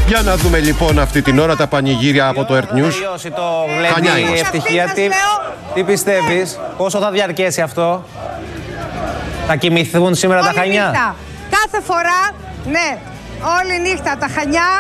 Για να δούμε λοιπόν αυτή την ώρα τα πανηγύρια από το Earth News. Χανιά η ευτυχία. Τι πιστεύεις, πόσο θα διαρκέσει αυτό? Θα κοιμηθούν σήμερα τα Χανιά? Νύχτα. Κάθε φορά, ναι, όλη νύχτα τα Χανιά.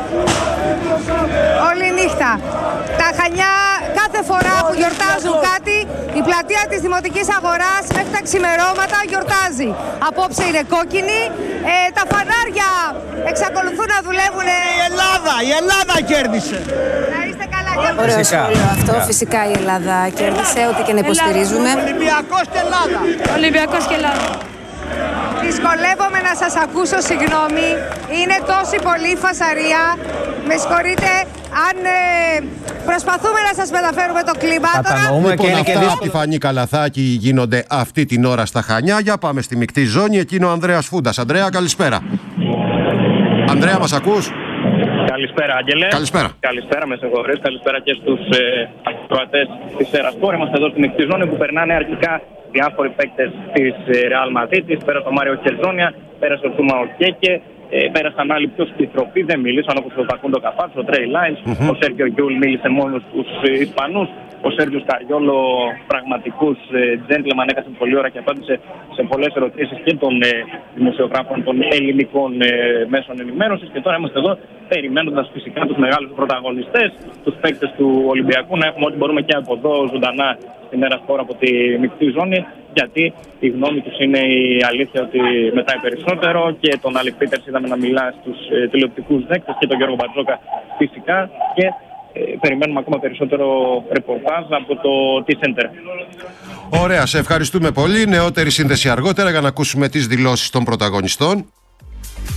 Όλη νύχτα. Τα Χανιά κάθε φορά που γιορτάζουν κάτι, η πλατεία της Δημοτικής Αγοράς μέχρι τα ξημερώματα γιορτάζει. Απόψε είναι κόκκινη. Τα φανάρια εξακολουθούν να δουλεύουν. Η Ελλάδα κέρδισε. Να είστε καλά και Ωραίο σχόλιο αυτό. Φυσικά η Ελλάδα κέρδισε, ό,τι και να υποστηρίζουμε. Ολυμπιακός και Ελλάδα. Ολυμπιακός και Ελλάδα. Δυσκολεύομαι να σας ακούσω, συγγνώμη. Είναι τόση πολύ φασαρία. Με συγχωρείτε, αν προσπαθούμε να σας μεταφέρουμε το κλίμα. Λοιπόν, και αυτά από τη Φανή Καλαθάκη γίνονται αυτή την ώρα στα Χανιά. Για πάμε στη μεικτή ζώνη. Εκεί είναι ο Ανδρέας Φούντας. Ανδρέα, καλησπέρα. Ανδρέα, μας ακούς? Καλησπέρα, Άγγελε. Καλησπέρα. Καλησπέρα, με συγχωρείς. Καλησπέρα και στους ακροατές της Ερασπόρ. Είμαστε εδώ στη μεικτή ζώνη που περνάνε αρχικά διάφοροι παίκτες της Real Madrid. Πέρασε ο Μάριο Κερζόνια, πέρασε ο Τσούμα Οκέκε, πέρασαν άλλοι πιο στη τροπή, δεν μίλησαν όπως ο Φακούντο Καπάτσο, ο Τρέι Λάινς, ο Σέργκιο Γιούλ μίλησε μόνο στους Ισπανούς. Ο Σέργιος Καριόλο, πραγματικούς gentleman, έκασε πολλή ώρα και απάντησε σε πολλές ερωτήσεις και των δημοσιογράφων των ελληνικών μέσων ενημέρωσης. Και τώρα είμαστε εδώ περιμένοντας φυσικά τους μεγάλους πρωταγωνιστές, τους παίκτες του Ολυμπιακού, να έχουμε ό,τι μπορούμε και από εδώ ζωντανά στην Ερασπόρ από τη μεικτή ζώνη. Γιατί η γνώμη τους είναι η αλήθεια ότι μετράει περισσότερο. Και τον Άλεκ Πίτερς είδαμε να μιλά στους τηλεοπτικούς δέκτες και τον Γιώργο Μπατζόκα φυσικά. Και περιμένουμε ακόμα περισσότερο ρεπορτάζ από το T-Center. Ωραία, σε ευχαριστούμε πολύ. Νεότερη σύνδεση αργότερα για να ακούσουμε τις δηλώσεις των πρωταγωνιστών.